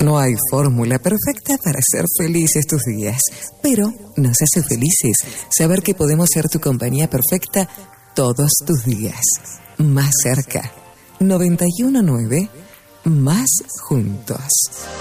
No hay fórmula perfecta para ser felices tus días, pero nos hace felices saber que podemos ser tu compañía perfecta todos tus días. Más cerca. 919, más juntos.